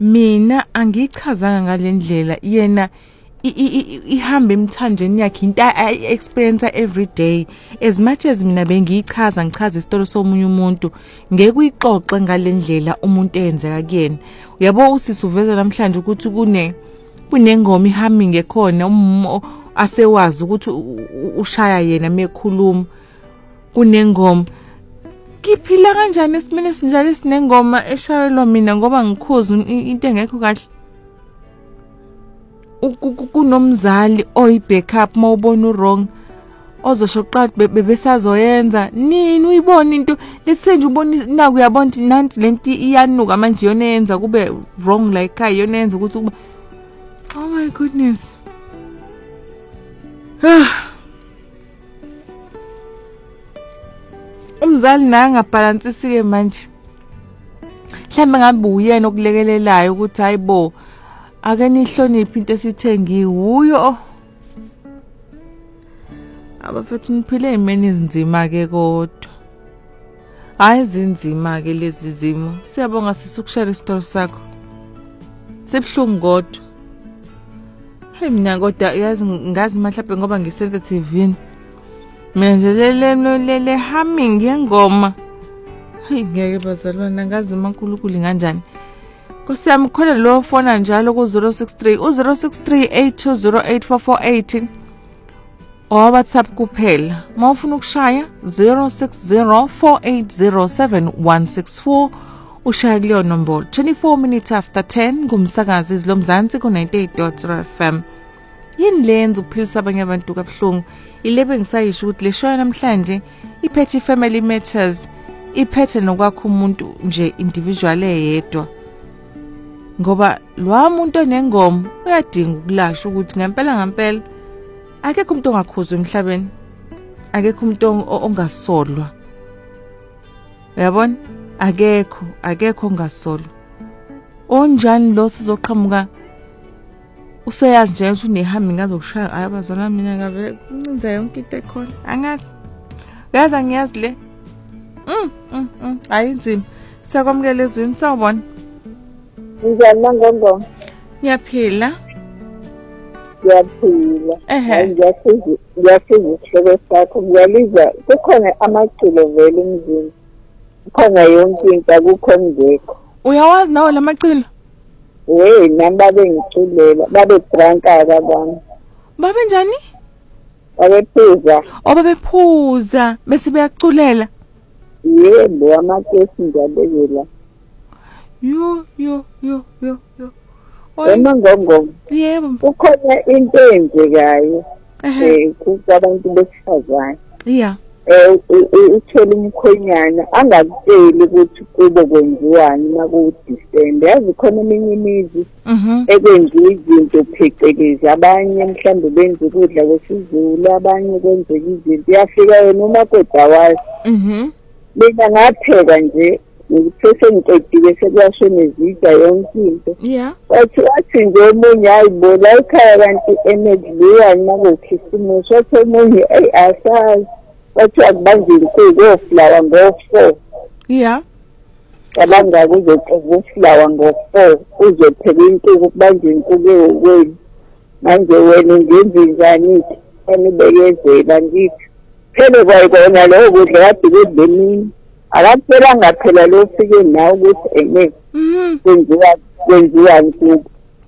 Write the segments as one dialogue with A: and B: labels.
A: mina angichazanga ngalendlela yena ihamba emthanjeni yakhe into experience every day as much as mina bengichaza ngichaza isitori somunye umuntu ngeke uyixoxe ngalendlela umuntu eyenzeka kuyena uyabo usisi uveza namhlanje ukuthi kunengoma ihumming ekhona asewazi ukuthi ushaya yena mekhuluma kunengoma kiphila kanjani esimene esinjalo esinengoma eshayelwa mina ngoba ngikhuza into engekho kahle kunomzali oyi-backup mawubona u-wrong ozosho qala bebesazoyenza nini uyibona into lesenje ubona naku uyabona ukuthi nanti lento iyanuka manje yona yenza kube wrong like yona yenza ukuthi oh my goodness umzali naye angabhalansisi-ke manje mhlawumbe ngabe uyena okulekelelayo ukuthi hayibo ake nihloniphe into esithengiwe uyo abafethu niphile ey'meni ezinzima-ke kodwa hhayi zinzima-ke lezi zimo siyabonga sisukushare isitori sakho sibuhlungu kodwa hayi mina kodwa yazi ngazi mhlawumbe ngoba ngisensitive yini mina nje le humming yengoma hayi ngeke bazalwana ngazi uNkulunkulu kanjani Nkosi yami khona lo fona njalo ku 063 u0638208448 WhatsApp kuphela mawufuna ukushaya 0604807164 ushaya kuleyo nombolo 24 minutes after 10 kumsakazi izilomzansi ku 98.0 FM yini lenza ukuphilisa abanye abantu kabuhlungu ilebe ngisayisho ukuthi le show namhlanje iphethe family matters iphethe nokwakha umuntu nje individual eyedwa ngoba lo muntu onengoma uyadinga ukulashwa ukuthi ngempela akekho umuntu ongakhuzwa emhlabeni akekho umuntu ongasolwa uyabona akekho ongasolwa onjani lo sizoqhamuka useyazi nje ukuthi unehambi ngazokushaya ayabazana mina ngabe kuncinza yonke into ekhona angazi yazi angiyazi le ayinzima siyakwamukela ezweni sawubona
B: njani mangongoma
A: ngiyaphila
B: ngiyasiza isihloko sakho ngiyalizwa kukhona amaculo vele emzini kukhona yonke into akukho ngekho
A: uyawazi nawe lamacilo
B: nami babengiculela babedranka-ke abantu
A: babe njani
B: babephuza
A: babephuza bese beyaculela
B: yebo amakesi ngiyabekela
A: yo
B: emangongoma
A: yebo
B: kukhona into eyenzekayo kubantu besifazane uthole umkhonyana angakutsheli ukuthi kube kwenziwani makuDisemba yazi khona eminye imizi ekwenziwa izinto phecelezi abanye mhlawumbe benza ukudla kwesiZulu abanye kwenzeka izinto iyafika yena umakoti awazi mina ngapheka nje ngithe ngiqedile sekuyashona izitsha yonke into wathi nje omunye ayibona ekhaya kanti enedliwani makukhisimusi wathi omunye asazi wathi akubanje inkukhu oflawa ngo-4 cabanga kuzoqeka uflawa ngo-4 uzopheka inkukhu kubanje inkukhu ewokweni manje wena ngenzi njani-ke enibekezela ngithi phele kwayikona lowo kudla kade kudla emini akaphelanga phela lo ufike nawe ukuthi kwenziwa inkukhu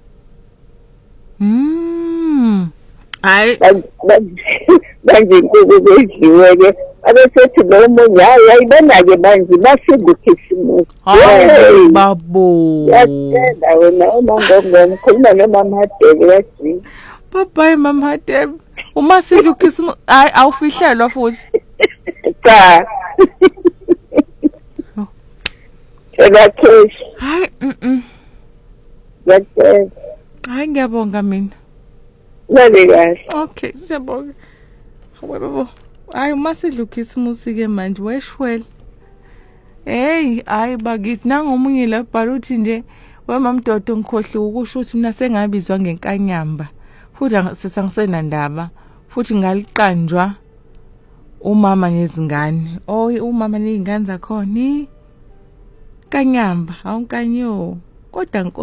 A: hayi
B: manje inkukhu kuyidliwe-ke abesethi lo munye hayi ayibona-ke manje bafika ukhisimusi
A: hayi babo
B: yatenda wena umangongoma khuluma nomama Hadebe yajini
A: babayi mama Hadebe uma sidla ukhisimusi hayi awufihlelwa futhi
B: cha ekakheshi
A: hayi
B: yatenda
A: hayi ngiyabonga mina
B: lale kahle
A: okay siyabonga babo hayi uma sidla ukhisimusi-ke manje weshwele hayi bakithi nangomunye la bhala uthi nje wemamdodo ngikhohliwe ukusho ukuthi mina sengabizwa ngenkanyamba futhi sesangisenandaba futhi ngaliqanjwa umama nezingane umama nezingane zakhona kanyamba awunkanyo kodwa